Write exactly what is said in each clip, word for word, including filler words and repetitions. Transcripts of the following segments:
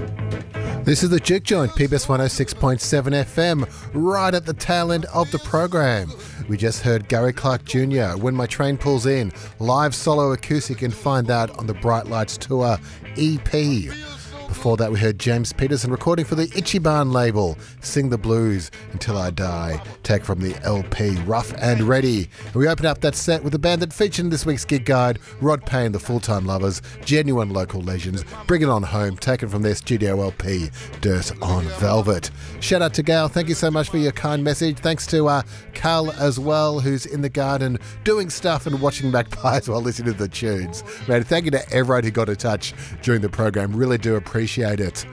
This is the Juke Joint, P B S one oh six point seven F M, right at the tail end of the program. We just heard Gary Clark Junior, When My Train Pulls In, live solo acoustic, and find that on the Bright Lights Tour E P. Before that, we heard James Peterson recording for the Ichiban label, Sing the Blues Until I Die, take from the L P Rough and Ready. And we open up that set with a band that featured in this week's gig guide, Rod Payne, The Full-Time Lovers, genuine local legends, Bring It On Home, taken from their studio L P, Dirt on Velvet. Shout out to Gail, thank you so much for your kind message. Thanks to uh, Carl as well, who's in the garden doing stuff and watching magpies while listening to the tunes. Man, thank you to everyone who got in touch during the program, really do appreciate Appreciate it.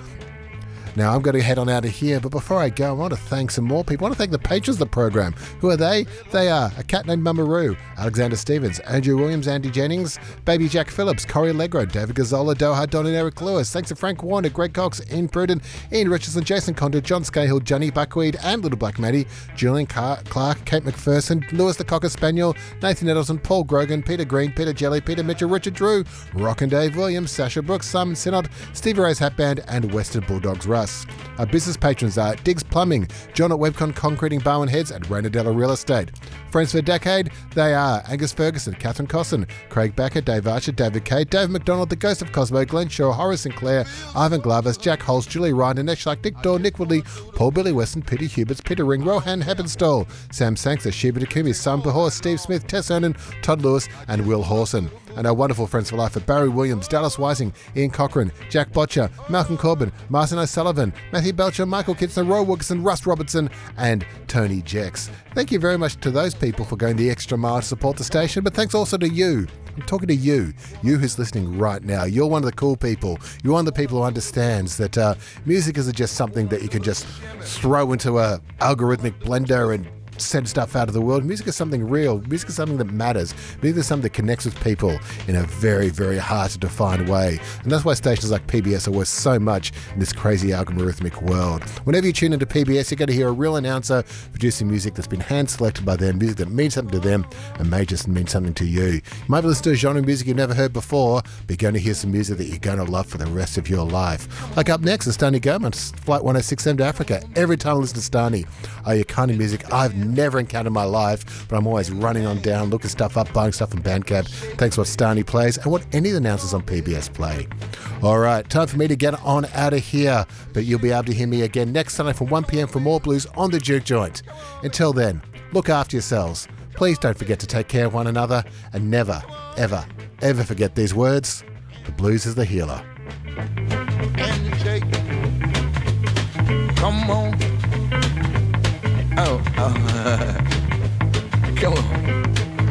Now, I'm going to head on out of here, but before I go, I want to thank some more people. I want to thank the patrons of the program. Who are they? They are a cat named Mummaroo, Alexander Stevens, Andrew Williams, Andy Jennings, Baby Jack Phillips, Corey Allegro, David Gazzola, Doha Don and Eric Lewis. Thanks to Frank Warner, Greg Cox, Ian Pruden, Ian Richardson, Jason Condit, John Scahill, Johnny Buckwheat, and Little Black Maddie, Julian Car- Clark, Kate McPherson, Lewis the Cocker Spaniel, Nathan Edelson, Paul Grogan, Peter Green, Peter Jelly, Peter Mitchell, Richard Drew, Rock and Dave Williams, Sasha Brooks, Simon Synod, Stevie Ray's Hat Band, and Western Bulldogs Russ. Our business patrons are Diggs Plumbing, John at Webcon Concreting Barwon Heads, and Rainadella Real Estate. Friends for a decade, they are Angus Ferguson, Catherine Cosson, Craig Backer, Dave Archer, David Kay, Dave McDonald, The Ghost of Cosmo, Glenn Shaw, Horace Sinclair, Ivan Glavas, Jack Holz, Julie Ryan, Dinesh Lack, Nick Dorr, Nick Woodley, Paul Billy Weston, Peter Huberts, Peter Ring, Rohan Heppenstall, Sam Sankster, Shiba Takumi, Sam Bahor, Steve Smith, Tess Ernan, Todd Lewis, and Will Hawson. And our wonderful friends for life are Barry Williams, Dallas Weising, Ian Cochran, Jack Botcher, Malcolm Corbin, Martin O'Sullivan, Matthew Belcher, Michael Kitson, Roy Wilkerson, Russ Robertson, and Tony Jex. Thank you very much to those people for going the extra mile to support the station, but thanks also to you. I'm talking to you, you who's listening right now. You're one of the cool people. You're one of the people who understands that uh, music isn't just something that you can just throw into a algorithmic blender and send stuff out of the world. Music is something real. Music is something that matters. Music is something that connects with people in a very, very hard to define way. And that's why stations like P B S are worth so much in this crazy algorithmic world. Whenever you tune into P B S, you're going to hear a real announcer producing music that's been hand-selected by them, music that means something to them and may just mean something to you. You might be listening to a genre of music you've never heard before, but you're going to hear some music that you're going to love for the rest of your life. Like up next is Stani Gomez, Flight one oh six M to Africa. Every time I listen to Stani, oh, your kind of music I've never encountered in my life, but I'm always running on down, looking stuff up, buying stuff from Bandcamp. Thanks what Stani plays and what any of the announcers on P B S play. All right, time for me to get on out of here, but you'll be able to hear me again next Sunday from one p.m. for more blues on the Juke Joint. Until then, look after yourselves. Please don't forget to take care of one another, and never, ever, ever forget these words: the blues is the healer. And you shake. Come on. Oh, oh.